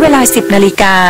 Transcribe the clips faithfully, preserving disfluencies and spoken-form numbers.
เวลา สิบ นาฬิกา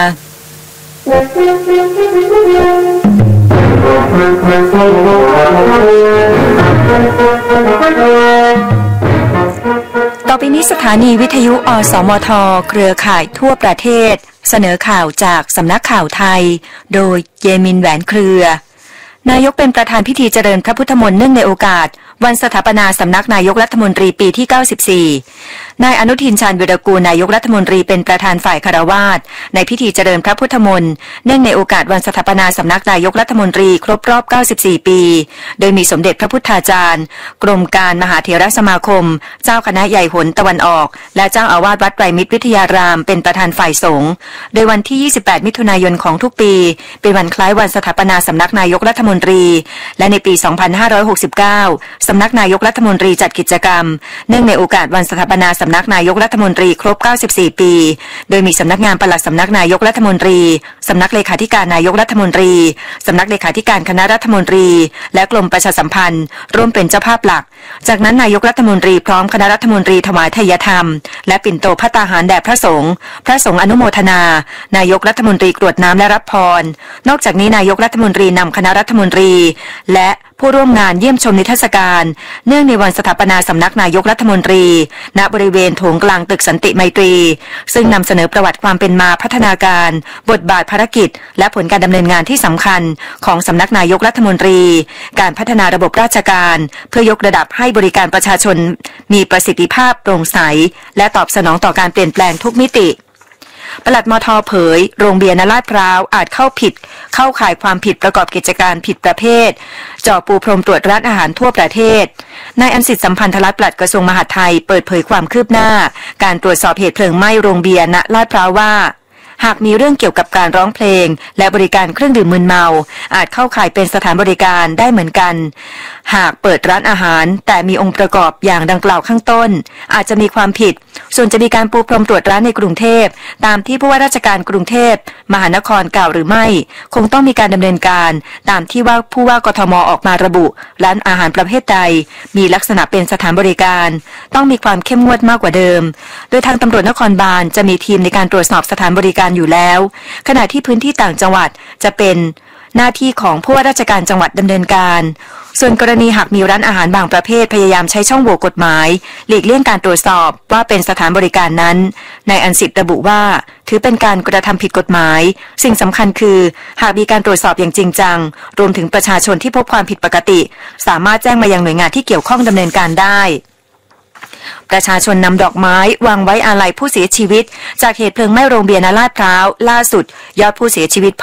ต่อไปนี้สถานีวิทยุอสมทเครือข่ายทั่วประเทศเสนอข่าวจากสำนักข่าวไทยโดยเยมินแหวนเครือนายกเป็นประธานพิธีเจริญพระพุทธมนต์เนื่องในโอกาสวันสถาปนาสำนักนายกรัฐมนตรีปีที่เก้าสิบสี่นายอนุทินชาญวิรากูลนายกรัฐมนตรีเป็นประธานฝ่ายคฤหัสถ์ในพิธีเจริญพระพุทธมนต์เนื่องในโอกาสวันสถาปนาสำนักนายกรัฐมนตรีครบรอบเก้าสิบสี่ปีโดยมีสมเด็จพระพุทธาจารย์กรมการมหาเถรสมาคมเจ้าคณะใหญ่หนตะวันออกและเจ้าอาวาสวัดไตรมิตรวิทยารามเป็นประธานฝ่ายสงฆ์โดยวันที่ยี่สิบแปดมิถุนายนของทุกปีเป็นวันคล้ายวันสถาปนาสำนักนายกรัฐมนตรีและในปีสองพันห้าร้อยหกสิบเก้าสำนักนายกรัฐมนตรีจัดกิจกรรมเนื่องในโอกาสวันสถาปนาสำนักนายกรัฐมนตรีครบเก้าสิบสี่ปีโดยมีสำนักงานปลัดสำนักนายกรัฐมนตรีสำนักเลขาธิการนายกรัฐมนตรีสำนักเลขาธิการคณะรัฐมนตรีและกรมประชาสัมพันธ์ร่วมเป็นเจ้าภาพหลักจากนั้นนายกรัฐมนตรีพร้อมคณะรัฐมนตรีถวายทายธรรมและปิ่นโตภัตตาหารแด่พระสงฆ์พระสงฆ์อนุโมทนานายกรัฐมนตรีกรวดน้ำและรับพรนอกจากนี้นายกรัฐมนตรีนำคณะรัฐมนตรีและผู้ร่วมงานเยี่ยมชมนิทรรศการเนื่องในวันสถาปนาสำนักนายกรัฐมนตรีณบริเวณโถงกลางตึกสันติไมตรีซึ่งนำเสนอประวัติความเป็นมาพัฒนาการบทบาทภารกิจและผลการดำเนินงานที่สำคัญของสำนักนายกรัฐมนตรีการพัฒนาระบบราชการเพื่อยกระดับให้บริการประชาชนมีประสิทธิภาพโปร่งใสและตอบสนองต่อการเปลี่ยนแปลงทุกมิติปลัดมท.เผยโรงเบียร์ณลาดพร้าวอาจเข้าผิดเข้าข่ายความผิดประกอบกิจการผิดประเภทจ่อปูพรมตรวจร้านอาหารทั่วประเทศนายอันสิทธิ์สัมพันธรัตน์ปลัดกระทรวงมหาดไทยเปิดเผยความคืบหน้าการตรวจสอบเหตุเพลิงไหม้โรงเบียร์ณลาดพร้าวว่าหากมีเรื่องเกี่ยวกับการร้องเพลงและบริการเครื่องดื่มมึนเมาอาจเข้าข่ายเป็นสถานบริการได้เหมือนกันหากเปิดร้านอาหารแต่มีองค์ประกอบอย่างดังกล่าวข้างต้นอาจจะมีความผิดส่วนจะมีการปูพรมตรวจร้านในกรุงเทพตามที่ผู้ว่าราชการกรุงเทพมหานครกล่าวหรือไม่คงต้องมีการดำเนินการตามที่ว่าผู้ว่ากทมออกมาระบุร้านอาหารประเภทใดมีลักษณะเป็นสถานบริการต้องมีความเข้มงวดมากกว่าเดิมโดยทางตำรวจนครบาลจะมีทีมในการตรวจสอบสถานบริการอยู่แล้วขณะที่พื้นที่ต่างจังหวัดจะเป็นหน้าที่ของผู้ว่าราชการจังหวัดดำเนินการส่วนกรณีหากมีร้านอาหารบางประเภทพยายามใช้ช่องโหว่กฎหมายหลีกเลี่ยงการตรวจสอบว่าเป็นสถานบริการนั้นนายอันสิทธิ์ระบุว่าถือเป็นการกระทำผิดกฎหมายสิ่งสำคัญคือหากมีการตรวจสอบอย่างจริงจังรวมถึงประชาชนที่พบความผิดปกติสามารถแจ้งมายังหน่วยงานที่เกี่ยวข้องดำเนินการได้ประชาชนนำดอกไม้วางไว้อาลัยผู้เสียชีวิตจากเหตุเพลิงไหม้โรงเบียร์ณลาดพร้าวล่าสุดยอดผู้เสียชีวิต